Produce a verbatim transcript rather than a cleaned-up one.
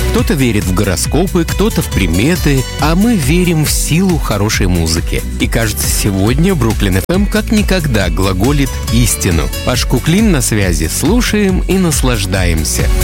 Кто-то верит в гороскопы, кто-то в приметы, а мы верим в силу хорошей музыки. И кажется, сегодня Бруклин эф эм как никогда глаголит истину. Паш Куклин на связи. Слушаем и наслаждаемся.